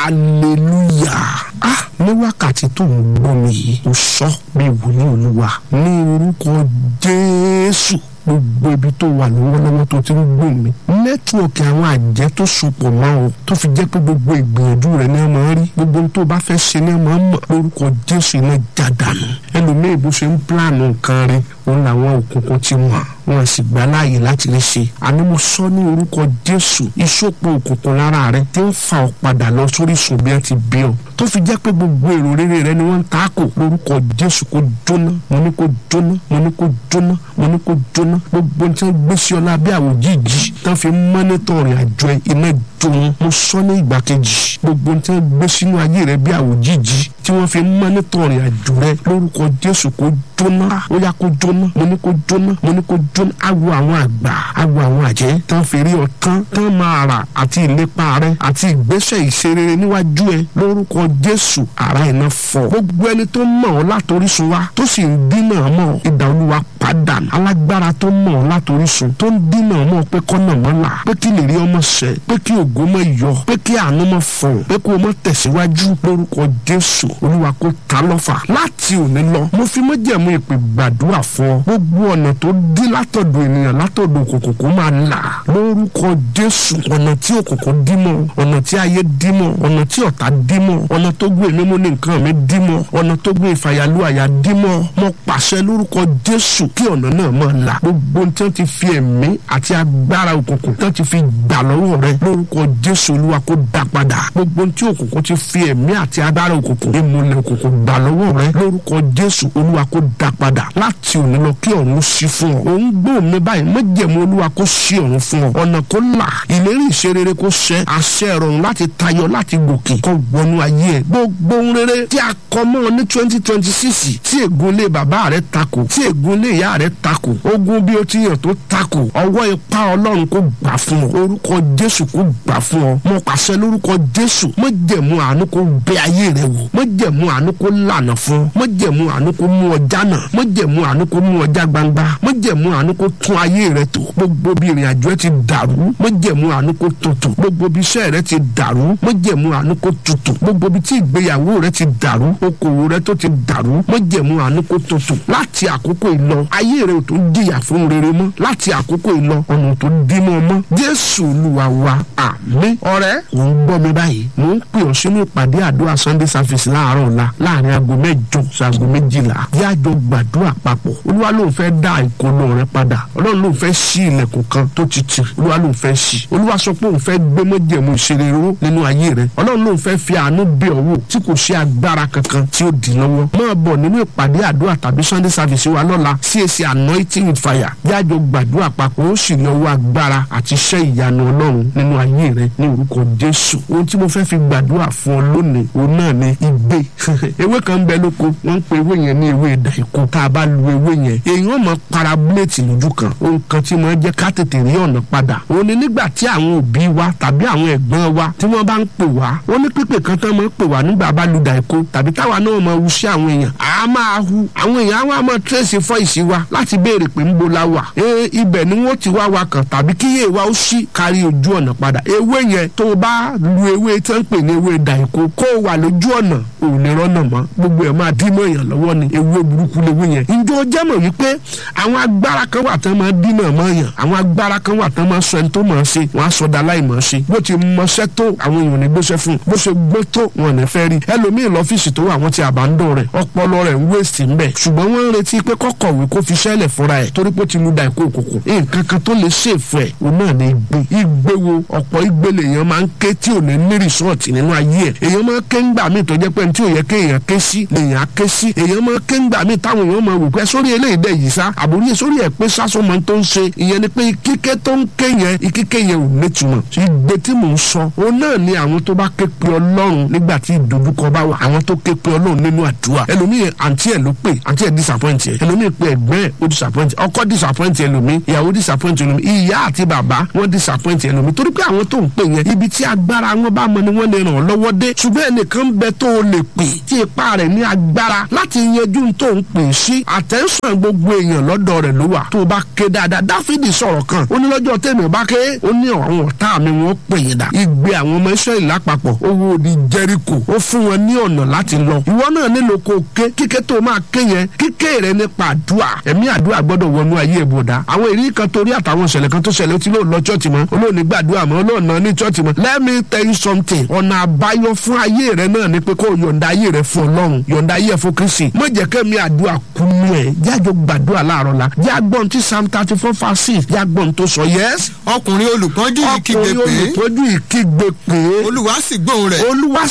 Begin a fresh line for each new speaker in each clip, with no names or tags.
hallelujah. Ní wákàtí tó ń gbọ́ mi yìí mo sọ bí wòlíì Olúwa ní orúkọ Jésù. Gbogbo ibi tó wà lọ́wọ́lọ́wọ́ tó ti ń gbọ́ mi nẹ́tíwọ̀kì àwọn àjẹ́ tó sopọ̀ mọ́ ọ tó fi jẹ́ pé gbogbo ìgbìyànjú rẹ̀ ní ẹ máa rí gbogbo ohun tó bá fẹ́ ṣe ní ẹ máa mọ̀ lórúkọ Jésù iná jádànù. Ẹlòmíì bó ṣe ń pílànù nǹkan rí òun làwọn òkùnkùn ti wọ̀n wọn sì gbà láàyè láti rí ṣe. Àní mo sọ ní orúkọ Jésù ìsopọ̀ òkùnkùn lára rẹ tí ń fa ọ padà lọ sórí sùn bí ẹ ti bí ọ tó fi jẹ́ pé gbogbo èrò rere rẹ ni wọ́n ń takò lórúkọ Jésù kó jóná mo ní kó jóná mo ní kó jóná mo ní kó jóná gbogbo tí wọ́n gbé sí ọ lábẹ́ àwòjíjì tí wọ́n fi mọ́nítọ̀ rìn àjọ iná jóun mo sọ ní ìgbà kejì gbogbo tí wọ́n gbé sínú ayé rẹ bí àwòjíjì tí wọ́n fi mọ́nítọ̀ rìn àjò rẹ lórúkọ Jésù kó jóná ó yá kó jóná mo ní kó jóná mo ní kó jóná awo àwọn àgbà awo àwọn àjẹ́ tán fi rí ọ tán máa rà àti ìlépa rẹ àti ìgbésẹ̀ ìṣerere níwájú ẹ lórúkọ Jésù ara iná fọ́ gbogbo ẹni tó mọ̀ ọ́ látorísun wá tó sì ń dínà mọ́ idà Olúwa padà alágbára tó mọ̀ ọ́ látorísun tó ń dínà mọ́ pé kọ́nà mọ́ là pé kí lè rí ọmọ ṣẹ pé kí ògo mọ́ yọ pé kí àánú mọ́ fọ̀ pé kó o mọ́ tẹ̀síwájú lórúkọ Jésù Olúwa kó ta lọ́fà láti òní lọ mo fi májẹ̀mú ìpè gbàdúrà fún ọ gbogbo ọ̀nà tó dí látọ̀dọ̀ ènìyàn látọ̀dọ̀ òkùnkùn kó máa là lórúkọ Jésù ọ̀nà tí òkùnkùn dí mọ́ ọ̀nà tí ayé dí mọ́ ọ̀nà tí ọ̀tá dí mọ́ ọ̀nà tó gbé mímú ní nǹkan mi dí mọ́ ọ̀nà tó gbé ìfàyàlú àyà dí mọ́ mo pàṣẹ lórúkọ Jésù kí ọ̀nà náà máa là gbogbo tí wọ́n ti fi ẹ̀mí àti agbára òkùnkùn tí wọ́n ti fi gbà lọ́wọ́ rẹ lórúkọ Jésù Olúwa kó dá padà gbogbo tí òkùnkùn ti fi ẹ̀mí àti agbára òkùnkùn ìmùlẹ̀ òkùnkùn gbà lọ́wọ́ rẹ lórúkọ Jésù Olúwa kó dá padà láti òní lọ kí ọ̀run ṣí fún ọ òun gbọ́ mi báyìí májẹ̀mú Olúwa kó ṣí ọ̀run fún ọ ọ̀nà kó là ìlérí ìṣerere kó ṣẹ àṣẹ ìrọ̀rùn láti tayọ láti gòkè kó wọnú ayé ẹ gbogbo ohun rere tí a kọ mọ́ ní 2026 tí ègún lé bàbá rẹ takò tí ègún lé ìyá rẹ takò ogun bí ó ti yàn tó takò ọwọ́ ipá Ọlọ́run kó gbà fún ọ orúkọ Jésù kó gbà fún ọ mo pàṣẹ lórúkọ Jésù májẹ̀mú àánú kó bẹ ayé rẹ wò májẹ̀mú àánú kó lànà fún ọ májẹ̀mú àánú kó mú ọ jánà májẹ̀mú àánú kó mú ọ já gbangba májẹ̀mú àánú kó tún ayé rẹ tò gbogbo bí ìrìn àjò ẹ ti dàrú májẹ̀mú àánú kó tutù gbogbo bí iṣẹ́ rẹ ti dàrú májẹ̀mú àánú kó tutù gbogbo bí tí ìgbéyàwó rẹ ti dàrú okòwò rẹ tó ti dàrú májẹ̀mú àánú kó tutù láti àkókò ìlọ ayé rẹ ò tó jìyà fún rere mọ́ láti àkókò ìlọ ọ̀nà tó dí mọ́ mọ́ Jésù Olúwa wa àmín. ọ̀rẹ́ ò ń gbọ́ mi báyìí mò ń pè ọ́ sínú ìpàdé àdúrà Sunday service láàárọ̀ ọ̀la láàrin aago 8 sí aago 12 yájọ gbàdúrà papọ̀ Olúwa ló ń fẹ́ dá ìkólọ rẹ padà Ọlọ́run ló ń fẹ́ ṣí ilẹ̀kùn kan tó ti tì Olúwa ló ń fẹ́ ṣí Olúwa sọ pé òun fẹ́ gbé májẹ̀mú ìṣerere nínú ayé rẹ Ọlọ́run ló ń fẹ́ fi àánú bẹ̀ ọ́ wò tí kò sí agbára kankan tí ó dì lọ́wọ́ máa bọ̀ nínú ìpàdé àdúrà tàbí Sunday service wa lọ́la CAC anointing with fire yájọ gbàdúrà papọ̀ ó sì lọ́wọ́ agbára àti iṣẹ́ ìyanu Ọlọ́run nínú ayé rẹ ní orúkọ Jésù ohun tí mo fẹ́ fi gbàdúrà fún ọ lónìí òun náà ni igbe ewé kan ń bẹ lóko wọ́n ń pe ewé yẹn ní ewé ìdàìkó tá a bá lu ewé yẹn èèyàn máa para búlẹ̀tì lójú kan ohun kan tí mo jẹ́ ká tètè rí ọ̀nà padà òun ni nígbà tí àwọn òbí wa tàbí àwọn ẹ̀gbọ́n wa tí wọ́n bá ń pè wá ó ní pípè kan tán máa ń pè wá nígbà bá lu ìdàìkó tàbí táwa náà máa hu sí àwọn èèyàn a máa hu àwọn èèyàn wa máa tírèsì fọ́ìsì wa láti béèrè pé ń bo la wà ibẹ̀ ni wọ́n ti wá wa kàn tàbí kíyè wa ó ṣí kárí ojú ọ̀nà padà ewé yẹn tó o bá lu ewé tí wọ́n ń pè ní ewé ìdàìkó kó o wà lójú ọ̀nà ò ní rọ́nà mọ́ gbogbo ẹ̀ máa dín mọ́ èèyàn lọ́wọ́ ni ewé burúkú lewé yẹn ǹjọ́ jẹ́ mọ̀ wípé àwọn agbára kan wà tán máa dínà mọ́ èèyàn àwọn agbára kan wà tán máa sọ ẹni tó mọ̀ ọ́ ṣe wọ́n á sọ da láì mọ̀ ọ́ ṣe bó ti mọṣẹ́ tó àwọn èèyàn ní gbéṣẹ́ fún bó ṣe gbó tó wọn ní fẹ́ rí ẹlòmíì lọ́fíìsì tó wà wọ́n ti àbándọ̀ rẹ̀ ọpọlọ rẹ̀ ń wéèsì ńbẹ̀ ṣùgbọ́n wọ́n ń retí pé kọ́kọ̀wé kó fi ṣẹ́lẹ̀ fúnra ẹ̀ torí pé ó ti lu dàìkó òkùnkùn nǹkan kan tó lè ṣèfù ẹ̀ òun náà ní igbe wo ọ̀pọ̀ igbe lèèyàn máa ń ké tí ò ní ní rìsọ́ọ̀tì nínú ayé ẹ̀ èèyàn máa ké ńgbà míì tó jẹ́ pé tí ò yẹ kéèyàn ké sí lèèyàn á ké sí èèyàn máa ké ńgbà míì táwọn èèyàn máa wò pé sórí eléyìí dẹ̀ yìí sá àbúrí sórí ẹ̀ pé sásọ máa ń tó ń ṣe ìyẹn ni pé kíké tó ń ké yẹn ìkíké yẹn ò nítumọ̀ igbe tí mò ń sọ òun náà ni àwọn tó bá ké pe Ọlọ́run nígbà tí ìdojúkọ bá wà àwọn tó ké pe Ọlọ́run nínú àdúrà ẹlòmíì àǹtí ẹ̀ ló pè àǹtí ẹ̀ disappoint ẹ̀ ẹlòmíì pé ẹ̀gbẹ́ ẹ̀ ó disappoint ọkọ disappoint ẹlòmíì ìyàwó disappoint ẹlòmíì ìyá àti bàbá wọn disappoint ẹlòmíì torí pé àwọn tó ń pè yẹn ibi tí agbára wọn bá mọ ni wọ́n lè ràn ọ́ lọ́wọ́ dé ṣùgbọ́n ẹnìkan ń bẹ tó o lè pè tí ipá rẹ̀ ní agbára láti yanjú tó ń pè sí àtẹ́sán gbogbo èèyàn lọ́dọ̀ rẹ̀ ló wà tó o bá ké dáadáa. Dáfídì sọ̀rọ̀ kan ó ní lọ́jọ́ tèmi bá ké ó ní àwọn ọ̀tá mi wọ́n pè yín dà. Ìgbé àwọn ọmọ Ísírẹ́lì lápapọ̀ ó wó odi Jẹ́ríkò ó fún wọn ní ọ̀nà láti lọ. Ìwọ náà nílò kó o ké kíké tó máa ké yẹn kíké rẹ nípa àdúrà. Ẹ̀mí àdúrà gbọ́dọ̀ wọnú ayé ẹ̀bùdá. Àwọn èrí kan torí àtàwọn ìṣẹ̀lẹ̀ kan tó ṣẹlẹ̀ ó ti lóò lọ chọ́ọ̀tì mọ́ olóòní gbàdúrà mọ́ olóòna ní chọ́ọ̀tì mọ́. Let me tell you something. Ọ̀nà àbáyọ fún ayé rẹ náà ni pé kó o yọ̀ǹda ayé rẹ fún Ọlọ́run yọ̀ǹda ayé ẹ fún Kristi. Má jẹ́ kẹ́mi àdúrà kúnú ẹ̀ jájọ gbàdúrà láàárọ̀ la jẹ́ agbọ́n tí Psalm 34:6 jẹ́ agbọ́n tó sọ yes.
Ọkùnrin olùpọ́njú yìí kígbe pé Olúwa sì gbóhùn rẹ̀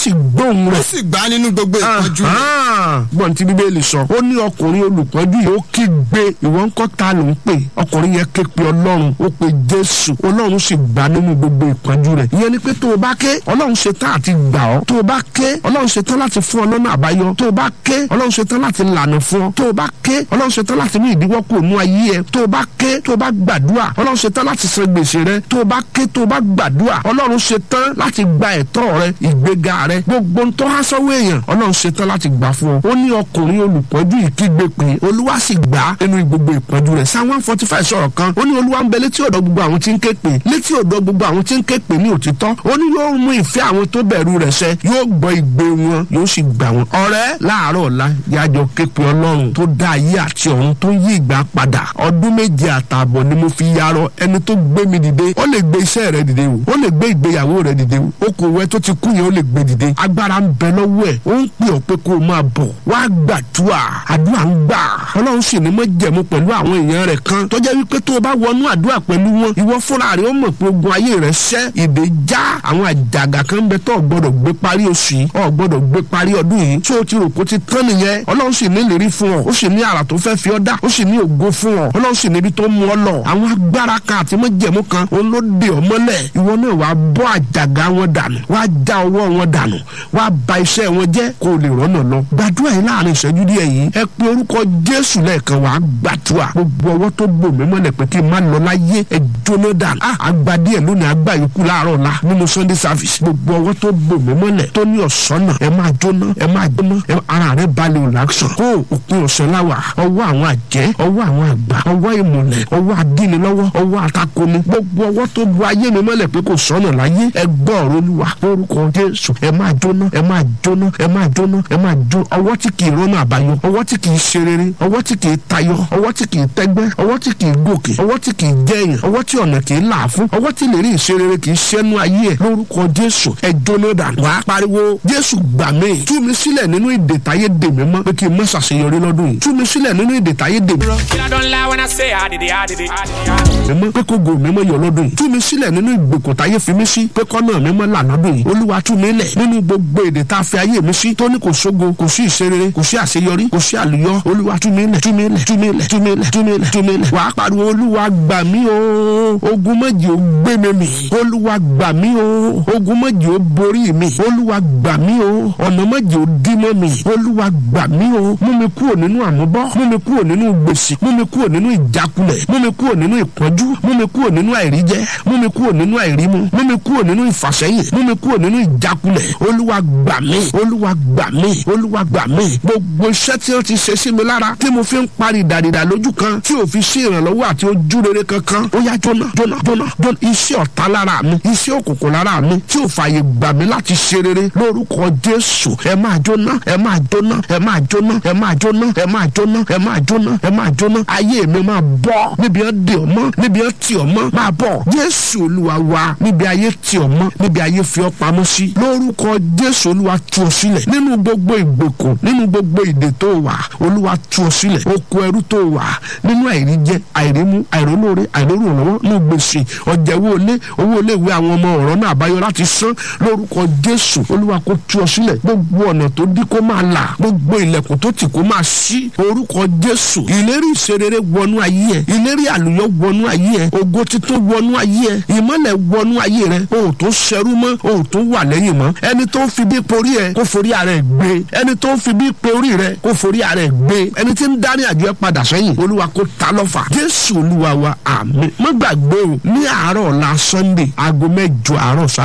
ó sì gbà nínú gbogbo ìpọ́njú rẹ̀.
Gbọ́n tí Bíbélì sọ ó ní ọkùnrin olùpọ́njú yìí ó kígbe ìwọ ńkọ́ ta ló ń pè ọkùnrin yẹn ké pe Ọlọ́run ó pe Jésù Ọlọ́run sì gbà nínú gbogbo ìpọ́njú rẹ̀. Ìyẹn ni pé tó o bá ké Ọlọ́run ṣetán àti gbà ọ́ tó o bá ké Ọlọ́run ṣetán láti fún ọ lọ́nà àbáyọ tó o bá ké Ọlọ́run ṣetán láti lànà fún ọ tó o bá ké Ọlọ́run ṣetán láti mú ìdíwọ́ kúrò nínú ayé ẹ tó o bá ké tó o bá gbàdúrà Ọlọ́run ṣetán láti san gbèsè rẹ tó o bá ké tó o bá gbàdúrà Ọlọ́run ṣetán láti gba ẹ̀tọ́ rẹ ìgbéga rẹ gbogbo ntọ́ aṣọ́wọ́ èèyàn Ọlọ́run ṣetán láti gbà fún ọ. Ó ní ọkùnrin olùpọ́njú yìí kígbe pé Olúwa sì gbà nínú gbogbo ìpọ́njú rẹ̀. Psalm 145 sọ̀rọ̀ kan ó ní Olúwa ń bẹ létí ọ̀dọ̀ gbogbo àwọn tí ń ké pè létí ọ̀dọ̀ gbogbo àwọn tí ń ké pè ní òtítọ́ ó ní yóò mú ìfẹ́ àwọn tó bẹ̀rù rẹ̀ ṣẹ yóò gbọ́ igbe wọn yóò sì gbà wọn. Ọ̀rẹ́ láàárọ̀ ọ̀la yájọ ké pe Ọlọ́run tó dá ayé àti ọ̀run tó yí ìgbà padà. Ọdún 7 àtààbọ̀ ni mo fi yarọ ẹni tó gbé mi dìde ó lè gbé iṣẹ́ rẹ dìde o ó lè gbé ìgbéyàwó rẹ dìde o okòwò ẹ tó ti kú yẹn ó lè gbé dìde. Agbára ń bẹ lọ́wọ́ ẹ̀ ó ń pè ọ́ pé kó o máa bọ̀ wá gbàdúrà àdúrà ń gbà. Ọlọ́run sì ní mọ́ jẹ̀mú pẹ̀lú àwọn èèyàn rẹ̀ kan tó jẹ́ wípé tó o bá wọnú àdúrà pẹ̀lú wọn ìwọ fúnra rẹ̀ ó mọ̀ pé ogun ayé rẹ̀ ṣẹ́ ìdè já àwọn àjàgà kan bẹ tó o gbọ́dọ̀ gbé parí oṣù yìí o gbọ́dọ̀ gbé parí ọdún yìí tó o ti rò kó ti tán nìyẹn. Ọlọ́run sì ní ìlérí fún ọ ó sì ní àrà tó fẹ́ fi ọ dá ó sì ní ògo fún ọ Ọlọ́run sì níbi tó mú ọ lọ. Àwọn agbára kan àti mọ́jẹ̀mú kan òun ló dè ọ mọ́lẹ̀ ìwọ náà wàá bọ́ àjàgà wọn dànù wàá já ọwọ́ wọn dànù wàá ba iṣẹ́ wọn jẹ́ kó o lè rọ́nà lọ. Gbàdúrà yìí láàrin ìṣẹ́jú díẹ̀ yìí ẹ pe orúkọ Jésù lẹ́ẹ̀kan wàá gbàdúrà gbogbo ọwọ́ tó bò mí mọ́lẹ̀ pé kí n má lọ láyé ẹ jóná dànù. Àgbà díẹ̀ lónìí àgbà yòókù láàárọ̀ la nínú Sunday service gbogbo ọwọ́ tó bò mí mọ́lẹ̀ tó ní ọ̀sánà ẹ máa jóná ẹ máa jóná ara rẹ balẹ̀ òlàṣọ kó òpin ọ̀sẹ̀ láwà ọwọ́ àwọn àjẹ́ ọwọ́ àwọn àgbà ọwọ́ ìmùlẹ̀ ọwọ́ adínilọ́wọ́ ọwọ́ atakoni gbogbo ọwọ́ tó bu ayé mi mọ́lẹ̀ pé kò sọ́nà láyé ẹ gbọ́ ọ̀rọ̀ Olúwa orúkọ Jésù ẹ máa jóná ẹ máa jóná ẹ máa jóná ẹ máa jó ọwọ́ tí kì í rọ́nà àbáyọ ọwọ́ tí kì í ṣe rere ọwọ́ tí kì í tayọ ọwọ́ tí kì í tẹ́gbẹ́ ọwọ́ tí kì í gòkè ọwọ́ tí kì í jẹ́yàn ọwọ́ tí ọ̀nà kì í là fún ọwọ́ tí lè rí ìṣe rere kì í ṣẹ́nu ayé ẹ̀ lórúkọ Jésù ẹ jóná dànù. Wàá pariwo Jésù gbà mí tú mi sílẹ̀ nínú ìdè táyé dè mí mọ́ pé kí n má ṣàṣeyọrí lọ́dún yìí tú mi sílẹ̀ nínú ìdè táyé dè mí mọ́ pé kó gò mí mọ́ yọ lọ́dún yìí tú mi sílẹ̀ nínú ìgbèkùn táyé fi mí sí pé kọ́nà mi mọ́ là lọ́dún yìí Olúwa tú mi lẹ̀ nínú gbogbo èdè tá a fi ayé mi sí tó ní kò sógo kò sí ìṣerere kò sí àṣeyọrí kò sí àlùyọ Olúwa tú mi lẹ̀ tú mi lẹ̀ tú mi lẹ̀ tú mi lẹ̀ tú mi lẹ̀ tú mi lẹ̀. Wàá pariwo Olúwa gbà mí o ogun méjì ó gbé mi mì Olúwa gbà mí o ogun méjì ó borí mi Olúwa gbà mí o ọ̀nà méjì ó dí mọ́ mi Olúwa gbà mí o mú mi kúrò nínú àmúbọ́ mú mi kúrò nínú gbèsè mú mi kúrò nínú ìjákulẹ̀ mú mi kúrò nínú ìpọ́njú mú mi kúrò nínú àìríjẹ mú mi kúrò nínú àìrímu mú mi kúrò nínú ìfàsẹ́yìn mú mi kúrò nínú ìjákulẹ̀ Olúwa gbà mí Olúwa gbà mí Olúwa gbà mí gbogbo iṣẹ́ tí ó ti ṣe sí mi lára tí mo fi ń parí ìdàdìdà lójú kan tí ò fi sí ìrànlọ́wọ́ àti ojú rere kankan ó yá jóná jóná jóná jóná iṣẹ́ ọ̀tá lára mi iṣẹ́ òkùnkùn lára mi tí ò fààyè gbà mí láti ṣe rere lórúkọ Jésù ẹ máa jóná ẹ máa jóná ẹ máa jóná ẹ máa jóná ẹ máa jóná ẹ máa jóná ẹ máa jóná ayé mi máa bọ́ níbi ẹ dè ọ́ mọ́ níbi ẹ tì ọ́ mọ́ máa bọ̀ Jésù Olúwa wa níbi ayé tì ọ́ mọ́ níbi ayé fi ọ́ pamọ́ sí lórúkọ Jésù Olúwa tú ọ sílẹ̀ nínú gbogbo ìgbèkùn nínú gbogbo ìdè tó wà Olúwa tú ọ sílẹ̀ oko ẹrú tó wà nínú àìríjẹ àìrímú àìrólóore àìrólùrànlọ́wọ́ ní gbèsè ọjà owó ilé ìwé àwọn ọmọ ọ̀rọ̀ náà àbáyọ láti san lórúkọ Jésù Olúwa kó tú ọ sílẹ̀ gbogbo ọ̀nà tó dí kó máa là gbogbo ilẹ̀kùn tó tì kó máa ṣí orúkọ Jésù ìlérí ìṣerere wọnú ayé ẹ ìlérí àlùyọ wọnú ayé ẹ ògo títún wọnú ayé ẹ ìmọ́lẹ̀ wọnú ayé rẹ o tó ṣẹrú mọ́ o tó wà lẹ́yìn mọ́ ẹni tó ń fi bí porí ẹ kó forí ara ẹ gbé ẹni tó ń fi bí pe orí rẹ kó forí ara ẹ gbé ẹni tí ń dárí àjọ ẹ padà sẹ́yìn Olúwa kó ta lọ́fà Jésù Olúwa wa àmín. Má gbàgbé o ní àárọ̀ ọ̀la Sunday aago 8 àárọ̀ sí aago 2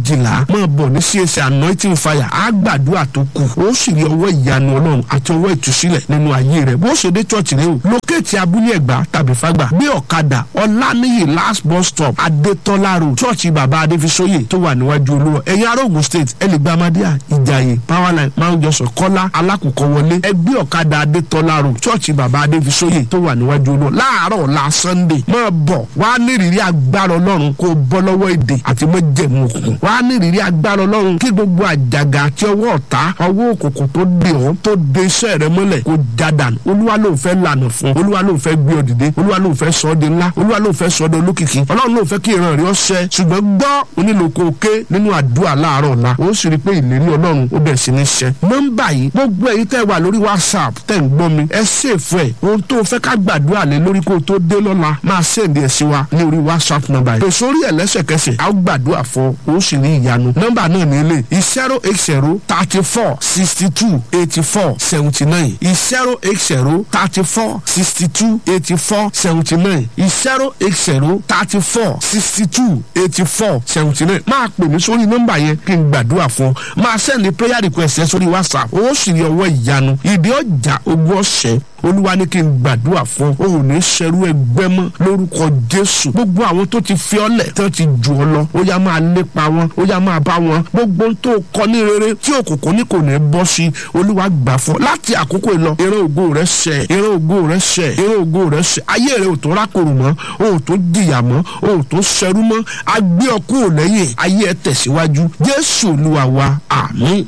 12 máa bọ̀ ní CAC anointing fire á gbàdúrà tó kù ó sì rí ọwọ́ ìyanu ọlọ́run àti ọwọ́ ìtúsílẹ̀ nínú ayé rẹ̀ bó ṣe dé church rẹ o lókèétì abúlé ẹ̀gbá tàbí fàgbà gbé ọ̀kadà ọláníyì last bus stop adétọ́lá road church bàbá adéfisóyè tó wà níwájú olúwa ẹ̀yin ará Ògùn state ẹ lè gba amadíà ìjàyè powerline mount johnson kọ́lá alákùkọ wọlé ẹ gbé ọ̀kadà adétọ́lá road church bàbá adéfisóyè tó wà níwájú olúwa láàárọ̀ ọ̀la sunday máa bọ̀ wá nírìírí agbára ọlọ́run kó bọ́ lọ́wọ́ èdè àti mọ́jẹ̀mú òkùnkùn wá nírìírí agbára ọlọ́run kí gbogbo àjàgà àti ọwọ́ ọ̀tá ọwọ́ òkùnkùn tó dè ọ́ tó de iṣẹ́ rẹ mọ́lẹ̀ kó jádàn olúwa ló fẹ́ lànà fún olúwa ló fẹ́ gbé ọ dìde olúwa ló fẹ́ sọ ọ́ di ńlá olúwa ló fẹ́ sọ ọ́ di olókìkí ọlọ́run ló fẹ́ kí ìran rẹ ọṣẹ ṣùgbọ́n gbọ́ onílòkó ké nínú àdúrà láàárọ̀ ọ̀la ó sì rí pé ìlérí ọlọ́run ó bẹ̀ sí ní ṣẹ. nọ́mbà yìí gbogbo èyí tẹ́ wà lórí whatsapp tẹ́ ń gbọ́ mi ẹ ṣèfù ẹ̀ ohun tó fẹ́ ká gbàdúrà lé lórí kó tó dé lọ́la máa ṣèǹdí ẹ̀ sí wa ní orí whatsapp nọ́mbà yìí. pèsè orí ẹ̀ lẹ́sẹ̀kẹsẹ̀ a ó gbàdúrà fún ó sì ní ìyanu. nọ́mbà náà ní ilé 080 34 62 84 79 080 34 62 84 79 080 34 62 84 79 máa pè mí sórí nọ́mbà yẹn kí n gbàdúrà fún ọ máa sẹ́ni prayer request sórí whatsapp ó sì rí ọwọ́ ìyanu ìdí ọjà ogún ọ̀sẹ̀ olúwa ní kí n gbàdúrà fún ọ ò ní ṣerú ẹgbẹ́ mọ́ lórúkọ jésù gbogbo àwọn tó ti fi ọlẹ̀ tó ti jù ọ lọ ó yá máa lépa wọn ó yá máa bá wọn gbogbo tó kọ ní rere tí òkùnkùn ní kò ní bọ́ sí olúwa gbà fún ọ láti àkókò ìlọ ìran ògo rẹ ṣẹ ìran ògo rẹ ṣẹ ìran ògo rẹ ṣẹ ayé rẹ ò tó rákòrò mọ́ ò tó jìyà mọ́ ò tó ṣẹrú mọ́ agbé ọkùn lẹ́yìn ayé ẹ tẹ̀síwájú jésù olúwa wa àmín.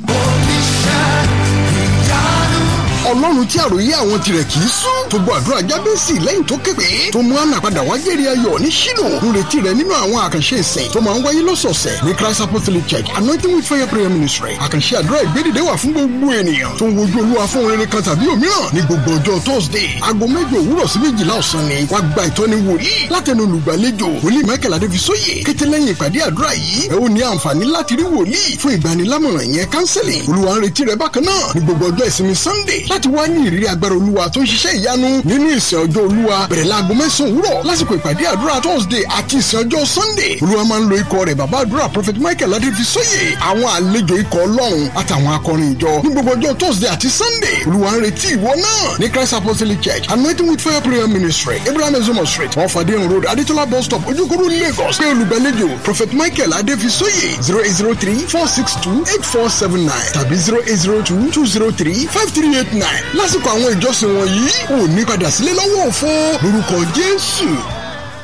ọlọ́run tí àròyé àwọn tirẹ̀ kì í sún tó gbọ́ àdúrà jábẹ́sì lẹ́yìn tó képe tó mú àná padà wá jẹ́rìí ayọ̀ ní Ṣílò lóretí rẹ̀ nínú àwọn àkànṣe ìsìn tó máa ń wáyé lọ́sọ̀ọ̀sẹ̀ ní Christ Apostolic Church Anointing with Fire Prayer Ministry àkànṣe àdúrà ìgbédìde wà fún gbogbo ènìyàn tó ń wojú olúwa fún rere kan tàbí òmíràn ní gbogbo ọjọ́ Thursday aago 7 òwúrọ̀ sí 12 ọ̀sán ni wàá gba ìtọ́ni wòlíì látẹnu olùgbàlejò wòlíì Michael Adéfisóyè kété lẹ́yìn ìpàdé àdúrà yìí ẹ ó ní àǹfààní láti rí wòlíì fún ìgbanilámọ̀ràn yẹn counseling olúwa ń retí rẹ bákan náà ní gbogbo ọjọ́ ìsinmi Sunday láti wá ní ìrírí agbára olúwa tó ń ṣiṣẹ́ ìyanu nínú ìsìn ọjọ́ olúwa bẹ̀rẹ̀ láago 9 òwúrọ̀ lásìkò ìpàdé àdúrà Thursday àti ìsìn ọjọ́ Sunday olúwa máa ń lo ikọ̀ rẹ̀ bàbá àdúrà prophet Michael Adéfisóyè àwọn àlejò ikọ̀ ọlọ́run àtàwọn akọrin ìjọ ní gbogbo ọjọ́ Thursday àti Sunday olúwa ń retí ìwọ náà ní Christ Apostolic Church Anointing with Fire Prayer Ministry Abraham Ezomo Street Ọ̀fàdéhùn Road Adétọ́lá bus stop Ojúkòrò Lagos pé olùgbàlejò prophet Michael Adéfisóyè 0803-462-8479 tàbí 0802-203-5389 lásìkò àwọn ìjọsìn wọ̀nyí ò ní padà sílé lọ́wọ́ òfo lórúkọ Jésù.